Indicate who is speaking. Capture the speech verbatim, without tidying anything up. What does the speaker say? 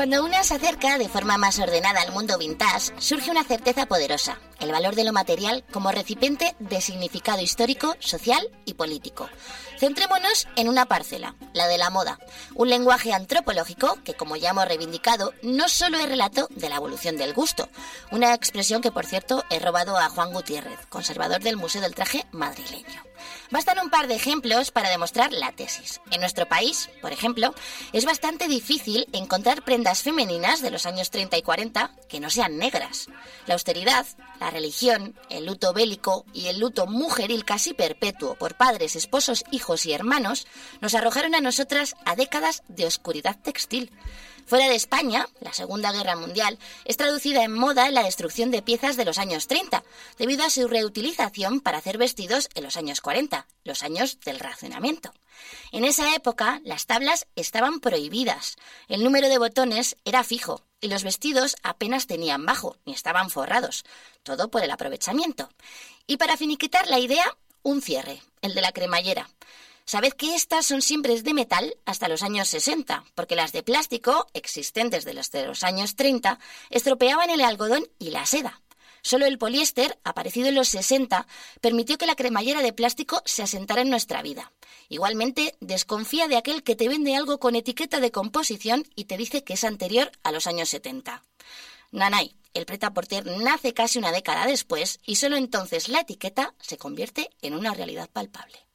Speaker 1: Cuando una se acerca de forma más ordenada al mundo vintage, surge una certeza poderosa, el valor de lo material como recipiente de significado histórico, social y político. Centrémonos en una parcela, la de la moda, un lenguaje antropológico que, como ya hemos reivindicado, no solo es relato de la evolución del gusto, una expresión que, por cierto, he robado a Juan Gutiérrez, conservador del Museo del Traje madrileño. Bastan un par de ejemplos para demostrar la tesis. En nuestro país, por ejemplo, es bastante difícil encontrar prendas femeninas de los años treinta y cuarenta que no sean negras. La austeridad, la religión, el luto bélico y el luto mujeril casi perpetuo por padres, esposos, hijos y hermanos nos arrojaron a nosotras a décadas de oscuridad textil. Fuera de España, la Segunda Guerra Mundial es traducida en moda en la destrucción de piezas de los años treinta, debido a su reutilización para hacer vestidos en los años cuarenta, los años del racionamiento. En esa época, las tablas estaban prohibidas, el número de botones era fijo y los vestidos apenas tenían bajo, ni estaban forrados, todo por el aprovechamiento. Y para finiquitar la idea, un cierre, el de la cremallera. Sabed que estas son siempre de metal hasta los años sesenta, porque las de plástico, existentes desde los años treinta, estropeaban el algodón y la seda. Solo el poliéster, aparecido en los sesenta, permitió que la cremallera de plástico se asentara en nuestra vida. Igualmente, desconfía de aquel que te vende algo con etiqueta de composición y te dice que es anterior a los años setenta. Nanay, el prêt-à-porter nace casi una década después y solo entonces la etiqueta se convierte en una realidad palpable.